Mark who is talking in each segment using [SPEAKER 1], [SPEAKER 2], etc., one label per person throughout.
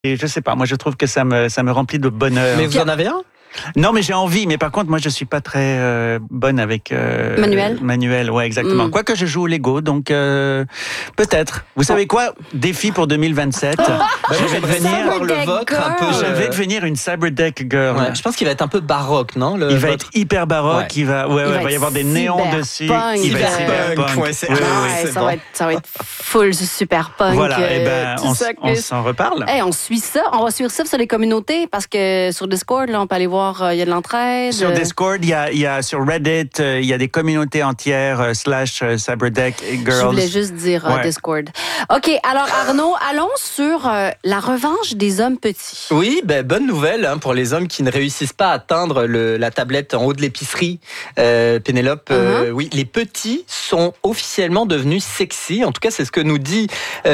[SPEAKER 1] Et je sais pas, moi je trouve que ça me remplit de bonheur.
[SPEAKER 2] Mais vous en avez un ?
[SPEAKER 1] Non, mais j'ai envie. Mais par contre, moi, je suis pas très bonne avec manuel. Ouais, exactement. Quoique je joue au Lego, donc peut-être. Vous savez quoi ? Défi pour 2027. Je vais devenir
[SPEAKER 2] le vôtre un peu.
[SPEAKER 1] Je vais devenir une Cyberdeck girl.
[SPEAKER 2] Ouais, je pense qu'il va être un peu baroque, non ?
[SPEAKER 1] Il va être hyper baroque. Il va y avoir des néons dessus.
[SPEAKER 3] Il
[SPEAKER 1] va être cyberpunk.
[SPEAKER 3] Ça va être full super punk.
[SPEAKER 1] Voilà. Et ben, on s'en reparle.
[SPEAKER 3] On suit ça. On va suivre ça sur les communautés parce que sur Discord, là, on peut aller voir. Il y a de l'entraide.
[SPEAKER 1] Sur Discord, il y a sur Reddit, il y a des communautés entières / Cyberdeck Girls.
[SPEAKER 3] Je voulais juste dire Discord. OK, alors Arnaud, allons sur la revanche des hommes petits.
[SPEAKER 2] Oui, bonne nouvelle pour les hommes qui ne réussissent pas à atteindre la tablette en haut de l'épicerie. Pénélope, oui, les petits sont officiellement devenus sexy. En tout cas, c'est ce que nous disent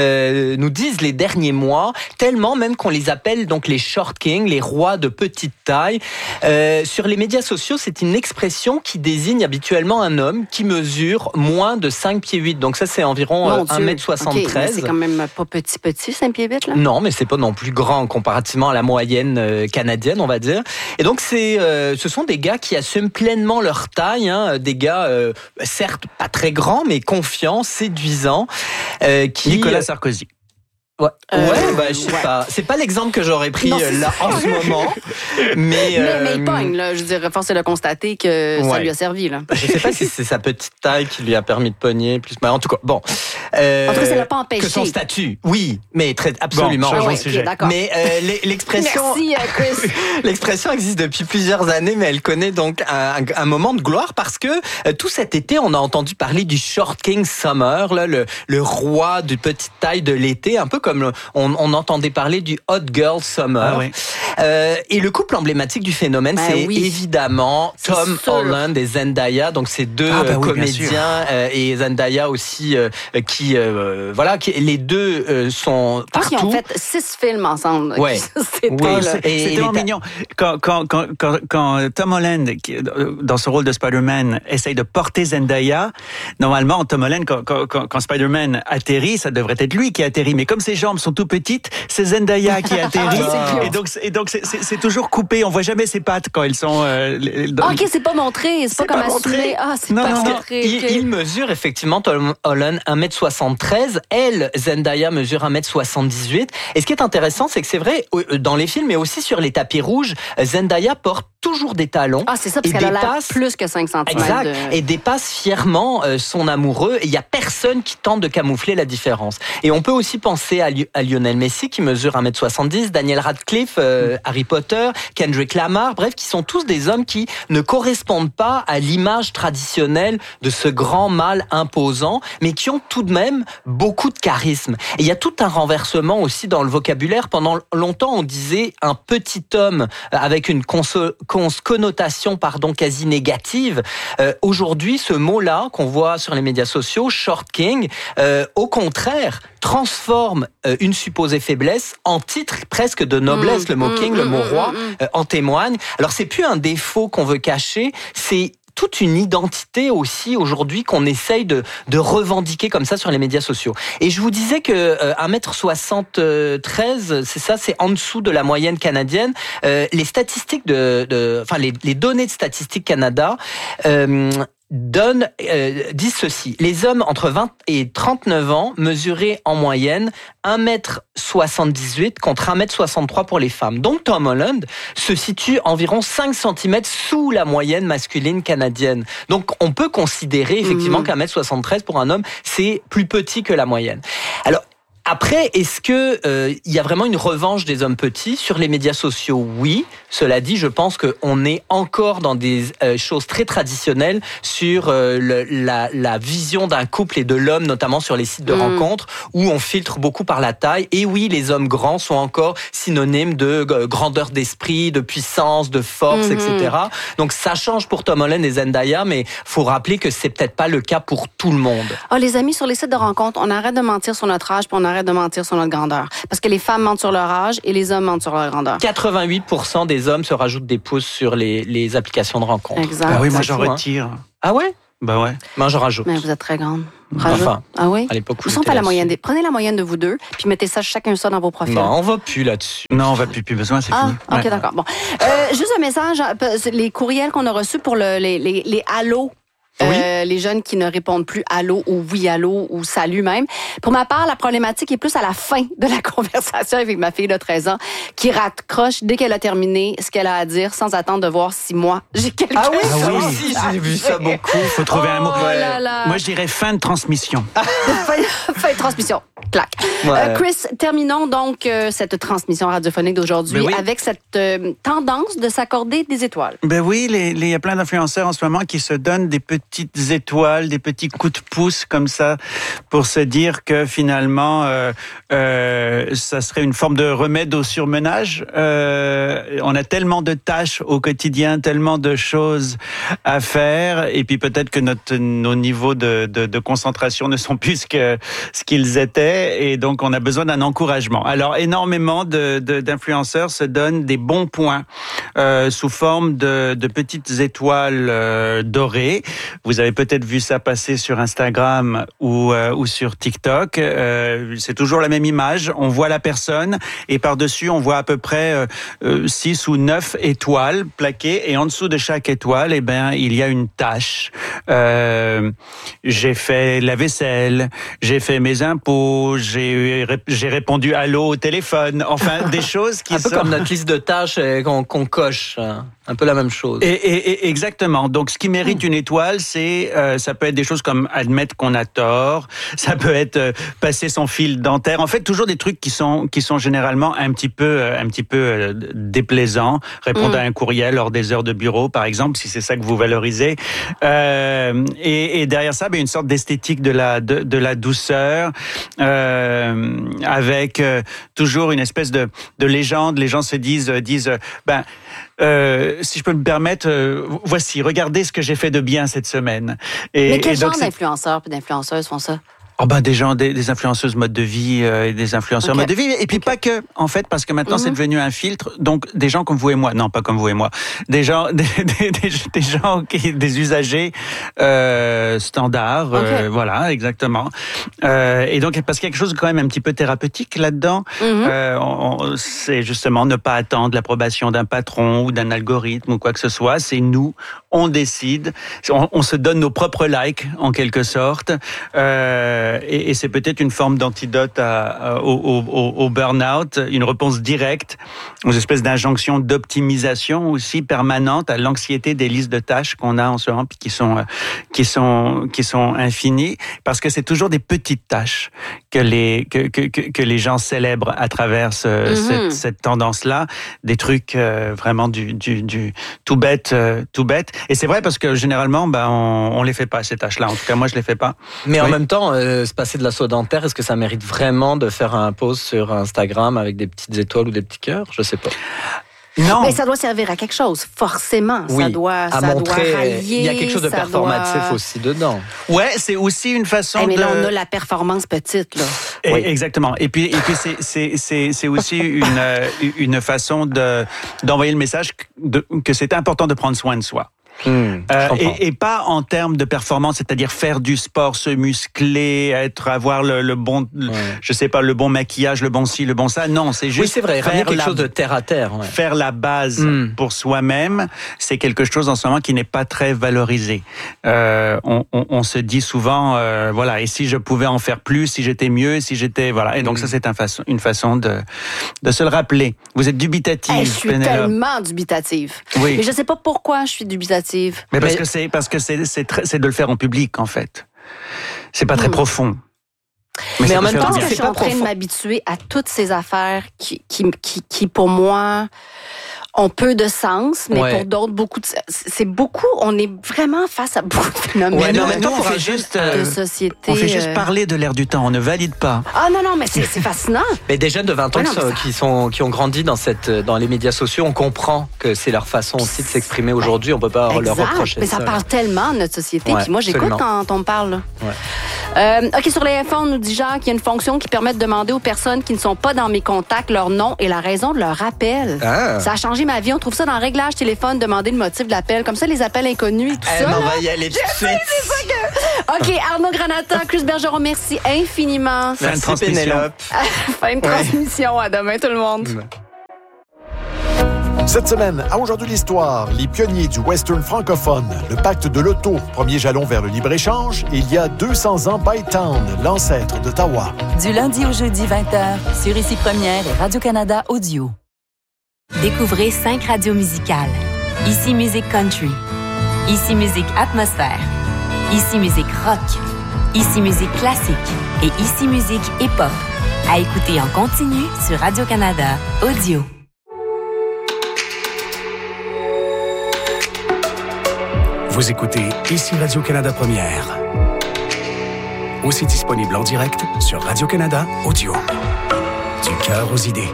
[SPEAKER 2] les derniers mois. Tellement même qu'on les appelle donc les short kings, les rois de petite taille. Sur les médias sociaux, c'est une expression qui désigne habituellement un homme qui mesure moins de 5 pieds 8. Donc ça, c'est environ 1m73.
[SPEAKER 3] Okay, c'est quand même pas petit, 5 pieds 8, là?
[SPEAKER 2] Non, mais c'est pas non plus grand comparativement à la moyenne canadienne, on va dire. Et donc, ce sont des gars qui assument pleinement leur taille, des gars, certes pas très grands, mais confiants, séduisants.
[SPEAKER 1] Nicolas Sarkozy.
[SPEAKER 2] Ouais, je sais pas. C'est pas l'exemple que j'aurais pris là en ce moment, mais
[SPEAKER 3] il pogne là. Je dirais, force est de constater que ça lui a servi là.
[SPEAKER 2] Je sais pas si c'est sa petite taille qui lui a permis de pogner plus. Mais en tout cas, bon.
[SPEAKER 3] En tout cas, ça l'a pas empêché.
[SPEAKER 2] Que son statut, oui, mais absolument.
[SPEAKER 1] Bon, sujet.
[SPEAKER 3] D'accord.
[SPEAKER 2] Mais l'expression.
[SPEAKER 3] Merci, Chris.
[SPEAKER 2] L'expression existe depuis plusieurs années, mais elle connaît donc un moment de gloire parce que tout cet été, on a entendu parler du Short King Summer, là, le roi de petite taille de l'été, un peu comme on entendait parler du Hot Girl Summer.
[SPEAKER 1] Ah oui.
[SPEAKER 2] Et le couple emblématique du phénomène, c'est évidemment Tom Holland et Zendaya, donc ces deux comédiens et Zendaya aussi, qui les deux sont partout.
[SPEAKER 3] Ils ont fait 6 films ensemble.
[SPEAKER 2] Ouais.
[SPEAKER 1] C'était mignon. Quand Tom Holland, dans ce rôle de Spider-Man, essaye de porter Zendaya, normalement, Tom Holland, quand Spider-Man atterrit, ça devrait être lui qui atterrit. Mais comme ses jambes sont tout petites, c'est Zendaya qui atterrit. Et donc c'est toujours coupé. On voit jamais ses pattes quand elles sont.
[SPEAKER 3] OK, c'est pas montré. C'est pas comme assumé. C'est pas montré.
[SPEAKER 2] Il mesure effectivement Tom Holland 1m73. Elle, Zendaya, mesure 1m78. Et ce qui est intéressant, c'est que c'est vrai, dans les films, mais aussi sur les tapis rouges, Zendaya porte toujours des talons.
[SPEAKER 3] C'est ça, parce qu'elle a l'air plus que 5 cm.
[SPEAKER 2] Exact. Et dépasse fièrement son amoureux. Et il n'y a personne qui tente de camoufler la différence. Et on peut aussi penser à Lionel Messi, qui mesure 1m70, Daniel Radcliffe, Harry Potter, Kendrick Lamar, bref, qui sont tous des hommes qui ne correspondent pas à l'image traditionnelle de ce grand mâle imposant, mais qui ont tout de même beaucoup de charisme. Et il y a tout un renversement aussi dans le vocabulaire. Pendant longtemps, on disait un petit homme avec une connotation quasi négative. Aujourd'hui, ce mot-là qu'on voit sur les médias sociaux, short king, au contraire, transforme une supposée faiblesse en titre presque de noblesse. Le mot king, le mot roi, en témoigne. Alors, c'est plus un défaut qu'on veut cacher, c'est toute une identité aussi aujourd'hui qu'on essaye de revendiquer comme ça sur les médias sociaux. Et je vous disais que 1m73, c'est en dessous de la moyenne canadienne. Les statistiques les données de Statistique Canada disent ceci. Les hommes entre 20 et 39 ans mesuraient en moyenne 1m78 contre 1m63 pour les femmes. Donc Tom Holland se situe environ 5 cm sous la moyenne masculine canadienne. Donc on peut considérer effectivement qu'1m73 pour un homme, c'est plus petit que la moyenne. Alors, après, est-ce que il y a vraiment une revanche des hommes petits sur les médias sociaux ? Oui. Cela dit, je pense qu'on est encore dans des choses très traditionnelles sur la vision d'un couple et de l'homme, notamment sur les sites de rencontres, où on filtre beaucoup par la taille. Et oui, les hommes grands sont encore synonymes de grandeur d'esprit, de puissance, de force, etc. Donc ça change pour Tom Holland et Zendaya, mais faut rappeler que c'est peut-être pas le cas pour tout le monde.
[SPEAKER 3] Les amis, sur les sites de rencontres, on arrête de mentir sur notre âge, puis on arrête de mentir sur notre grandeur. Parce que les femmes mentent sur leur âge et les hommes mentent sur leur grandeur.
[SPEAKER 2] 88% des hommes se rajoutent des pouces sur les applications de rencontres.
[SPEAKER 3] Exact.
[SPEAKER 1] Ah oui, moi j'en retire.
[SPEAKER 2] Ah ouais?
[SPEAKER 1] Bah ouais.
[SPEAKER 2] Mais je rajoute.
[SPEAKER 3] Mais vous êtes très grande.
[SPEAKER 2] Enfin,
[SPEAKER 3] ah oui?
[SPEAKER 2] à l'époque où
[SPEAKER 3] Vous pas la moyenne prenez la moyenne de vous deux, puis mettez ça chacun ça dans vos profils.
[SPEAKER 2] Non, on va plus là-dessus.
[SPEAKER 1] Non, on va plus besoin, c'est fini.
[SPEAKER 3] OK, d'accord. Bon. Juste un message, les courriels qu'on a reçus pour les allos.
[SPEAKER 1] Oui.
[SPEAKER 3] Les jeunes qui ne répondent plus allô ou oui allô ou salut même. Pour ma part, la problématique est plus à la fin de la conversation avec ma fille de 13 ans qui raccroche dès qu'elle a terminé ce qu'elle a à dire sans attendre de voir si moi j'ai quelque chose.
[SPEAKER 2] Ça aussi, j'ai vu ça beaucoup.
[SPEAKER 1] Faut trouver un mot.
[SPEAKER 3] Là là.
[SPEAKER 1] Moi, je dirais fin de transmission.
[SPEAKER 3] Fin de transmission. Clac.
[SPEAKER 2] Ouais.
[SPEAKER 3] Chris, terminons donc cette transmission radiophonique d'aujourd'hui avec cette tendance de s'accorder des étoiles.
[SPEAKER 1] Ben oui, il y a plein d'influenceurs en ce moment qui se donnent des petites étoiles, des petits coups de pouce comme ça pour se dire que finalement ça serait une forme de remède au surmenage. On a tellement de tâches au quotidien, tellement de choses à faire, et puis peut-être que nos niveaux de concentration ne sont plus ce qu'ils étaient, et donc on a besoin d'un encouragement. Alors énormément d'influenceurs se donnent des bons points sous forme de petites étoiles dorées. Vous avez peut-être vu ça passer sur Instagram ou sur TikTok. C'est toujours la même image. On voit la personne et par-dessus, on voit à peu près 6 ou 9 étoiles plaquées. Et en dessous de chaque étoile, eh ben, il y a une tâche. J'ai fait la vaisselle, j'ai fait mes impôts, j'ai répondu allô au téléphone. Enfin, des choses qui sont...
[SPEAKER 2] Un peu comme notre liste de tâches qu'on coche. Un peu la même chose.
[SPEAKER 1] Et exactement. Donc, ce qui mérite une étoile, ça peut être des choses comme admettre qu'on a tort, ça peut être passer son fil dentaire. En fait, toujours des trucs qui sont généralement un petit peu déplaisants. Répondre à un courriel lors des heures de bureau, par exemple, si c'est ça que vous valorisez. Et derrière ça, une sorte d'esthétique de la douceur, avec toujours une espèce de légende. Les gens se disent, si je peux me permettre, voici, regardez ce que j'ai fait de bien cette semaine.
[SPEAKER 3] Mais quel genre d'influenceurs et d'influenceuses font ça?
[SPEAKER 1] Des influenceuses mode de vie et des influenceurs mode de vie. Et puis pas que, en fait, parce que maintenant c'est devenu un filtre. Donc des gens comme vous et moi, non pas comme vous et moi, des gens, des usagers standards, voilà, exactement. Et donc parce qu'il y a quelque chose de quand même un petit peu thérapeutique là-dedans. C'est justement ne pas attendre l'approbation d'un patron ou d'un algorithme ou quoi que ce soit. C'est nous, on décide, on se donne nos propres likes en quelque sorte. Et c'est peut-être une forme d'antidote au burn-out, une réponse directe aux espèces d'injonctions d'optimisation aussi permanente à l'anxiété des listes de tâches qu'on a en ce moment, puis qui sont infinies, parce que c'est toujours des petites tâches que les gens célèbrent à travers cette tendance-là, des trucs vraiment du tout bête. Et c'est vrai parce que généralement, on les fait pas ces tâches-là. En tout cas, moi, je les fais pas.
[SPEAKER 2] Mais en même temps, se passer de la soie dentaire, est-ce que ça mérite vraiment de faire un post sur Instagram avec des petites étoiles ou des petits cœurs? Je sais pas.
[SPEAKER 1] Non.
[SPEAKER 3] Mais ça doit servir à quelque chose, forcément.
[SPEAKER 2] Oui,
[SPEAKER 3] ça doit rallier.
[SPEAKER 2] Il y a quelque chose de performatif aussi dedans.
[SPEAKER 1] Ouais, c'est aussi une façon
[SPEAKER 3] mais là, on a la performance petite, là.
[SPEAKER 1] Oui. Exactement. Et puis c'est aussi une façon d'envoyer le message que c'est important de prendre soin de soi. Et pas en termes de performance, c'est-à-dire faire du sport, se muscler, avoir le bon, je sais pas, le bon maquillage, le bon ci, le bon ça. Non, c'est juste.
[SPEAKER 2] Oui, c'est vrai. Faire quelque chose de terre à terre. Ouais.
[SPEAKER 1] Faire la base pour soi-même, c'est quelque chose en ce moment qui n'est pas très valorisé. On se dit souvent, voilà, et si je pouvais en faire plus, si j'étais mieux, si j'étais, voilà. Et donc ça, c'est une façon de se le rappeler. Vous êtes dubitative,
[SPEAKER 3] je suis tellement dubitative.
[SPEAKER 1] Oui.
[SPEAKER 3] Mais je sais pas pourquoi je suis dubitative.
[SPEAKER 1] Mais parce que c'est de le faire en public, en fait. C'est pas très profond.
[SPEAKER 3] Mais en même temps, je suis en train de m'habituer à toutes ces affaires qui pour moi ont peu de sens, mais pour d'autres, on est vraiment face à beaucoup de phénomènes.
[SPEAKER 1] Ouais, non, maintenant, on fait juste
[SPEAKER 3] de société.
[SPEAKER 1] On fait juste parler de l'air du temps, on ne valide pas.
[SPEAKER 3] Ah non, mais c'est fascinant.
[SPEAKER 2] Mais des jeunes de 20 ans qui ont grandi dans les médias sociaux, on comprend que c'est leur façon aussi de s'exprimer aujourd'hui, on peut pas leur reprocher
[SPEAKER 3] mais ça parle tellement de notre société. Puis moi, j'écoute quand on me parle. Là. OK, sur les iPhones, nous dit Jacques, il y a une fonction qui permet de demander aux personnes qui ne sont pas dans mes contacts leur nom et la raison de leur appel.
[SPEAKER 4] Ah.
[SPEAKER 3] Ça a changé ma vie. On trouve ça dans Réglages téléphone, demander le motif de l'appel. Comme ça, les appels inconnus et tout ça.
[SPEAKER 2] On va y aller tout de suite.
[SPEAKER 3] C'est ça que... OK, Arnaud Granata, Chris Bergeron, merci infiniment.
[SPEAKER 2] Merci Pénélope.
[SPEAKER 3] Fin de transmission. À demain, tout le monde.
[SPEAKER 5] Cette semaine, à Aujourd'hui l'Histoire, les pionniers du western francophone, le pacte de l'auto, premier jalon vers le libre-échange, et il y a 200 ans, Bytown, l'ancêtre d'Ottawa.
[SPEAKER 6] Du lundi au jeudi 20h, sur Ici Première et Radio-Canada Audio.
[SPEAKER 7] Découvrez 5 radios musicales. Ici Musique Country. Ici Musique Atmosphère. Ici Musique Rock. Ici Musique Classique. Et Ici Musique Hip-Hop. À écouter en continu sur Radio-Canada Audio.
[SPEAKER 8] Vous écoutez Ici Radio-Canada Première. Aussi disponible en direct sur Radio-Canada Audio. Du cœur aux idées.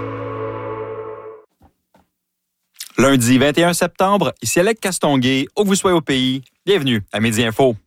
[SPEAKER 9] Lundi 21 septembre, ici Alec Castonguay, où que vous soyez au pays, bienvenue à Midi Info.